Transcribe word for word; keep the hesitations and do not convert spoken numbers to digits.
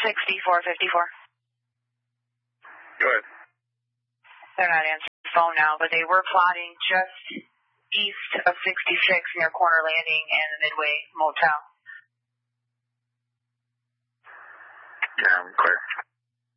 sixty-four fifty-four. Go ahead. They're not answering the phone now, but they were plotting just east of sixty-six near Corner Landing and the Midway Motel.